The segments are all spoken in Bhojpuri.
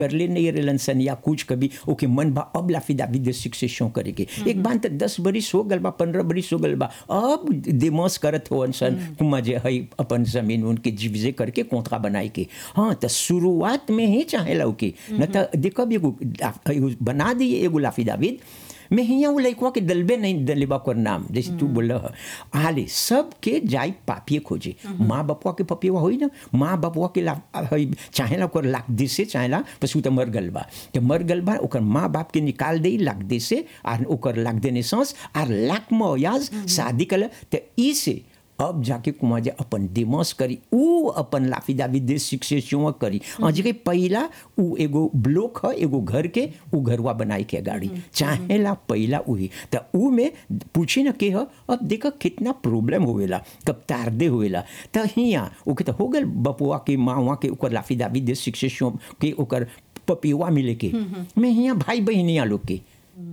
करले नहीं रहलन सन या कुछ कभी ओके मन बा अब लाफिदाविद दे सक्सेशन करे के एक बार त 10 बरिस हो गल बा 15 बरिस हो गल बा अब देमस करत होवन सन कुमा जे है अपन जमीन उनके जीविजे करके कोंत्रा बनाए के हाँ त शुरुआत में ही चाहेला ओके न त देखो एगो बना दिए एगो लाफिदाविद मैं हिया वो लइकवा के दलबे नहीं दलेबा कर नाम जैसे तू बोल हाले सब के जाई पापिए खोजे माँ बापुआ के पपिया होई ना माँ बापुआ के चाहेला ओकर लाख दे से चाहेला बस उ त मर गल बा ओकर माँ बाप के निकाल दे लाख दे से आर ओकर लाख देने सांस आर लाख में याज शादी कल त ई से अब जाके कुमार जे अपन दिमाग करी ऊ अपन लाफिदाविद दे सक्सेशन करी आज के पहला ऊ एगो ब्लॉक है एगो घर के ऊ घरवा बनाई के गाड़ी चाहेला पहला वही त ऊ में पूछी न के ह अब देखा कितना प्रॉब्लम होवेला कब तारदे होवेला त हिया ओके त हो गल बपुआ के मावा के ओकर लाफिदाविद दे सक्सेशन के ओकर पपिवा मिले के मैं हिया भाई बहनिया लोग के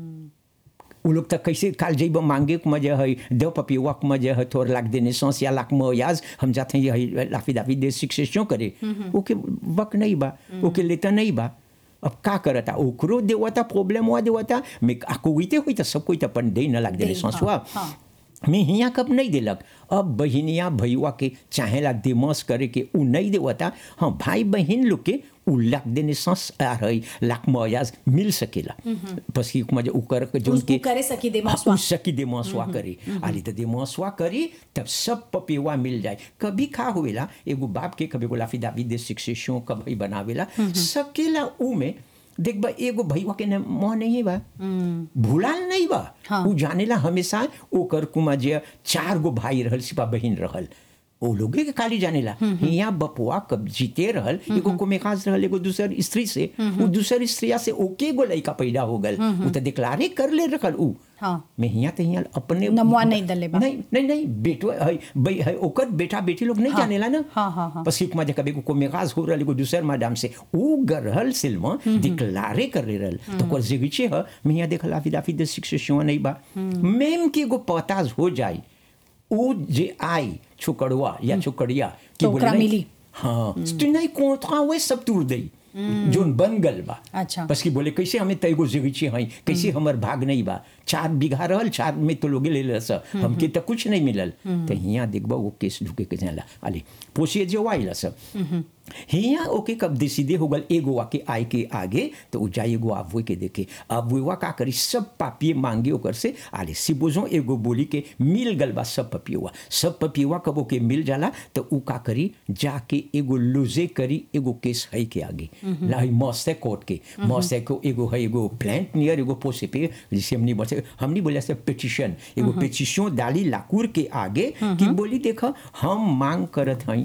उ लोग तक कैसे काल जैब मांगे के मजे है देव पपिवा के मजे है थोड़ लाख देने सांस या लाख मोयाज हम जाते हैं ये लाफिदाविद दे सक्सेशन करे ओके वक नहीं बा ओके लेता नहीं बा अब का करता ओकरो देवता प्रॉब्लम हुआ देवता मैं आकोइते हुई तो सब कोई तो अपन दे न लाख देने सांस हुआ मैं हिया कब नहीं दिलक अब बहनिया भैया के चाहेला दिमाग करे के उ नहीं देवता हाँ भाई बहन लोग के उ लाख देने सांस आ रही लाख मयाज मिल सकेला बस की मजे उकर जोन के करे सकी देमासवा सकी देमासवा करे आली तो देमासवा करी तब सब पपिवा मिल जाए कभी खा होवेला एगो बाप के कभी लाफिदाविद दे सक्सेशन कभी बनावेला सकेला उ में देख बा एगो भैया के मोह नहीं बा भूलाल नहीं बा उ जानेला हमेशा ओकर कुमा जे 4 गो भाई रहल सिपा बहन रहल ओ लोगे के खाली जानेला हिया बपुआ कब जीते रहल एगो को मेखास रहल एगो दूसर स्त्री से उ दूसर स्त्रिया से ओके गो लइका पैदा हो गल उ त डिक्लारे कर ले रखल उ मैं हिया त हिया अपने नमवा नहीं दले बा नहीं बेटो है ओकर बेटा बेटी लोग नहीं जानेला ना बस एक मजे कभी को मेखास हो रहल एगो दूसर मैडम से उ गरहल सिल्मा डिक्लारे कर ले रहल तो को जेगिचे ह मैं हिया देखल लाफिदाविद सक्सेशन नहीं बा मेम के गो पताज हो जाए उ जे आई छुकड़वा या छुकड़िया की बोले मिली हाँ तो नहीं कोंथा वे सब तूर दई जोन बन गल बा अच्छा बस की बोले कैसे हमें तैगो जगीची हई कैसे हमर भाग नहीं बा 4 बीघा रहल 4 में तो लोगे ले लस हमके तो कुछ नहीं मिलल तो हिया देखबा वो केस ढुके के जाला आली पोसे जो वाइला सब हिया ओके कब डिसीडे हो गल एगो वाके आए के आगे तो उ जाए एगो आबुए के देखे आबुआ का करी सब पापिये मांगे ओकर से आले सिबोजो एगो बोली के मिल गल बा सब पपियुआ कब ओके मिल जाला तो उ का करी जाके एगो लूजे करी एगो केस है के आगे लाई मस्ते कोर्ट के मस्ते को एगो है एगो प्लांट नियर एगो पोसे पे जिसे हमनी बोले से पिटीशन एगो पिटीशन डाली लाकूर के आगे कि बोली देखा हम मांग करत हई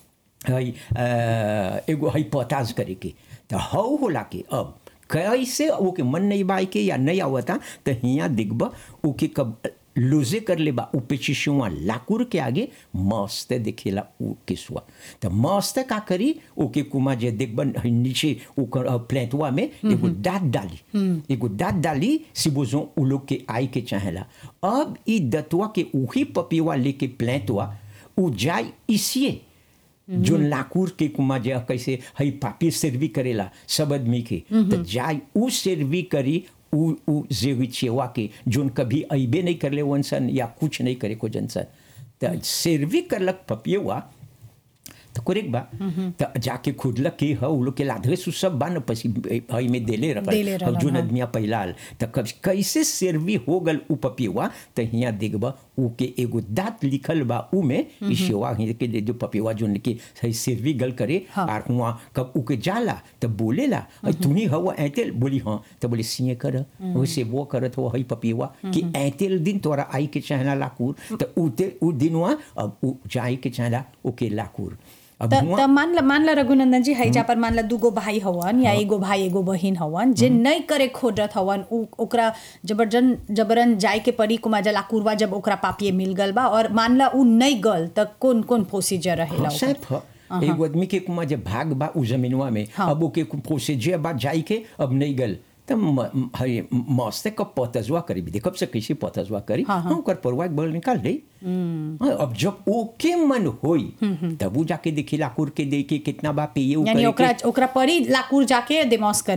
एगो है पताज करे के तो हौ होला के अब कैसे ओके मन नहीं बाई के या नहीं आवता तो हिया दिखबा ओके कब लूजे कर ले बा उपेचिशुआ लाकुर के आगे मस्त देखेला उ केसुआ तो मस्त का करी ओके कुमा जे देखबन नीचे ओकर प्लेटवा में एगो दांत डाली सिबोजो उ लोग के आई के चाहेला अब ई दतवा के उही पपिवा लेके प्लेटवा उ जाय इसिए जो लाकूर के कुमा जे कैसे हई पापी सर्वी करेला सब आदमी के तो जाय उ सर्वी करी उ जेविचेवा के जोन कभी अइबे नहीं करले वंसन या कुछ नहीं करे को जनसन तो सर्वी करलक पपियवा तो करेक्ट बा तो जाके खुदलक के ह उ लोग के लाधे सु सब बा न पसी हई में देले रखल जोन आदमिया पहिलाल तो कब कैसे सर्वी हो गल उ पपियवा तो हिया देखबा उ के एगो दांत लिखल बा उ में ईशवा ही के जो पपियवा जोन के सही सर्वी गल करे और हुआ कब उ के जाला तो बोलेला तुनी हवा ऐतेल बोली हां तो बोले सिए कर वैसे वो करत हो हई पपियवा कि ऐतेल दिन तोरा आई के चाहना लाकूर तो उ दिनवा अब उ जाई के चाहला ओके लाकूर त मान ला रघुनंदन जी हैजा पर मान ला 2 गो भाई हवन या एगो भाई एगो बहिन हवन जे नहीं करे खोजत हवन ओकरा जबरन जाए के पड़ी कुमा जला कुरवा जब ओकरा पापिये मिल गल बा और मान ला उ नहीं गल त कौन प्रोसीजर रहेला एगो आदमी के कुमा जे भाग बा उ जमीनवा में अब ओके प्रोसीजर बा जाई के अब नहीं गल तो मस्त कब पतजुआ करी भी देखो से कैसे पतजुआ करी हम कर परवा बल निकाल दे अब जब ओके मन होई तब वो जाके देखी लाकुर के देखे कितना बा पे यानी ओकरा परी लाकुर जाके देमौस